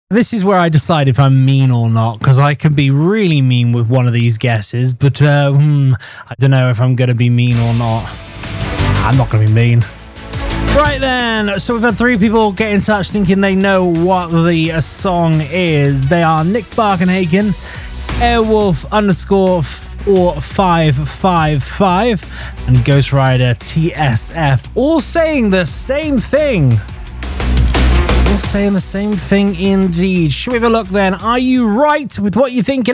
This is where I decide if I'm mean or not, because I can be really mean with one of these guesses, but I don't know if I'm going to be mean or not. I'm not going to be mean. Right then, so we've had 3 people get in touch thinking they know what the song is. They are Nick Barkenhagen, Airwolf_555, and Ghost Rider TSF, all saying the same thing. All saying the same thing indeed. Should we have a look then? Are you right with what you think?